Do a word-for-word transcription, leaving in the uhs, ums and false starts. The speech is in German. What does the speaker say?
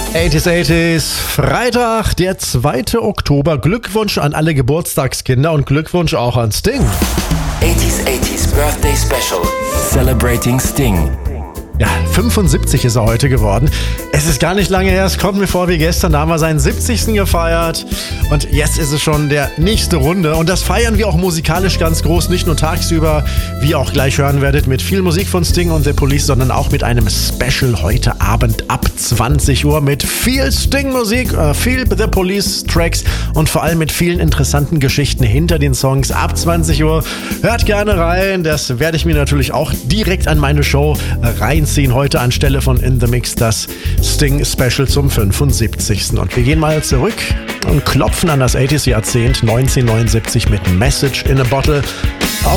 achtziger achtziger, Freitag, der zweite Oktober. Glückwunsch an alle Geburtstagskinder und Glückwunsch auch an Sting. achtziger achtziger Birthday Special. Celebrating Sting. Ja, fünfundsiebzig ist er heute geworden. Es ist gar nicht lange her, es kommt mir vor wie gestern, da haben wir seinen siebzigsten gefeiert. Und jetzt ist es schon der nächste Runde. Und das feiern wir auch musikalisch ganz groß, nicht nur tagsüber, wie ihr auch gleich hören werdet, mit viel Musik von Sting und The Police, sondern auch mit einem Special heute Abend ab zwanzig Uhr mit viel Sting-Musik, äh, viel The Police-Tracks und vor allem mit vielen interessanten Geschichten hinter den Songs ab zwanzig Uhr. Hört gerne rein, das werde ich mir natürlich auch direkt an meine Show reinziehen. Heute anstelle von In The Mix das Sting Special zum fünfundsiebzigsten Und wir gehen mal zurück und klopfen an das achtziger Jahrzehnt neunzehnhundertneunundsiebzig mit Message in a Bottle. Auch